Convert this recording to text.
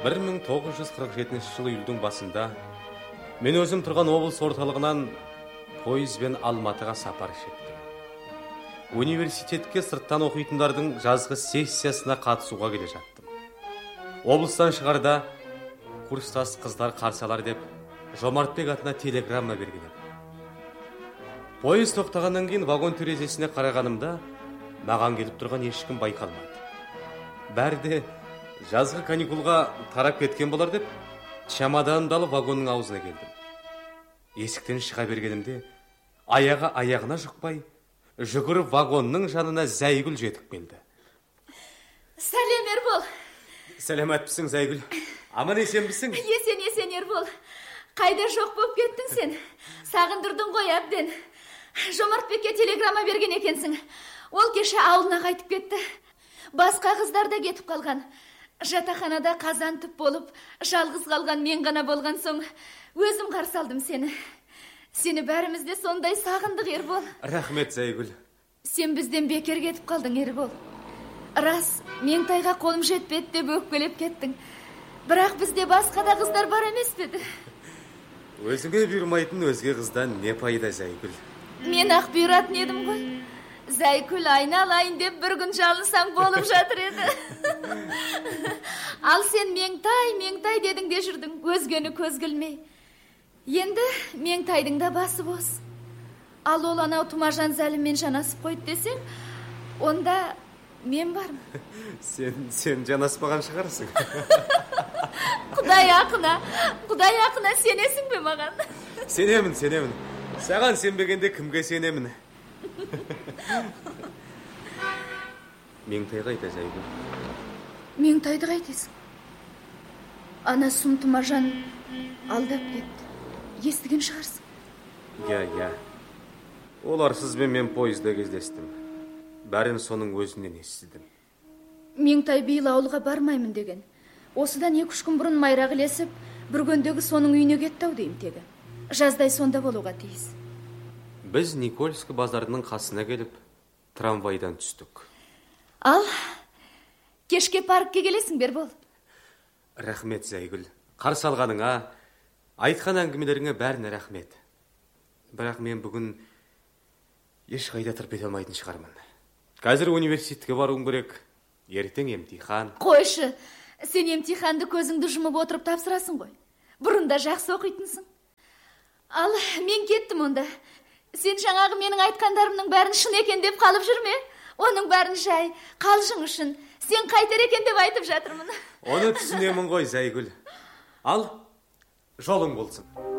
1947 жылы июльдің басында мен өзім тұрған облыс орталығынан пойызбен Алматыға сапар шектім. Университетке сырттан оқитындардың жазғы сессиясына қатысуға келе жаттым. Облыстан шығарда курстас қыздар қарсы алар деп Жомартбек атына телеграмма берген еді. Пойыз тоқтағаннан кейін вагон терезесіне қарағанымда маған келіп тұрған ешкім байқалмады. Бәрі де жазғы каникулға тарап кеткен болар деп чемоданымды алып вагонның аузына келдім. Есіктен шыға бергенімде аяғына жұқпай жүгіріп вагонның жанына Зайгүл жетіп келді. Сәлем, Ербол. Сәлематпысың, Зайгүл. Аман есенбісің? Есен, Ербол. Қайда жоқ болып кеттің сен? Сағындырдың ғой әбден. Жомартбекке телеграмма берген екенсің. Ол кеше ауылына қайтып кетті. Басқа қыздар да кетіп қалған. Жатақханада қазан түп болып, жалғыз қалған мен ғана болған соң, өзім қарсы алдым сені. Сені бәріміз де сондай сағындық, Ербол. Рахмет, Зайгүл. Сен бізден бекер кетіп қалдың, Ербол. Рас, Меңтайға қолым жетпеді деп өкпелеп кеттің. Бірақ бізде басқа да қыздар бар емес пе? Өзіңе бұйырмайтын өзге қыздан не пайда, Зайгүл? Мен ақ бұйыратын едім ғой. Зайгүл айналайын деп бір күн жалынсаң болып жатыр еді. Ал сен Меңтай дедің де жүрдің, өзгені көз келмей. Енді Меңтайдың да басы бос. Ал ол анау Тұмажан Зәліммен жанасып қойды десең, онда мен бармын. Сен жанаспаған шығарсың. Құдай ақына сенесің бе маған? Сенемін. Саған сенбегенде кімге сенемін? Меңтай қайда, Зайгүл? Меңтайды қайтесің? Ана сұм Тұмажан алдап кетті. Естіген шығарсың? Я. Оларсызбен мен пойызда кездестім. Бәрін соның өзінен естідім. Меңтай биыл ауылға бармаймын деген. Осыдан 2-3 күн бұрын майрақ ілесіп, бүргендегі соның үйіне кетті ау деймін тегі. Жаздай сонда болуға тиіс. Біз Никольск базарының қасына келіп, трамвайдан түстік. Ал, кешке паркке келесің, Ербол. Рахмет, Зайгүл. Қарсы алғаныңа, айтқан әңгімелеріңе бәріне рахмет. Бірақ мен бүгін ешқайда тұрып ете алмайтын шығармын. Қазір университетке баруым керек. Ертең емтихан. Қойшы, сен емтиханды көзіңді жұмып отырып тапсырасың ғой. Бұрында жақсы оқитынсың. Ал, мен кеттім онда. Сен жаңағы менің айтқандарымның бәрін шын екен деп қалып жүрме? Оның бәрін жай, қалжың үшін. Сен қайтер екен деп айтып жатырмын. Оны түсінемін ғой, Зайгүл. Ал, жолың болсын.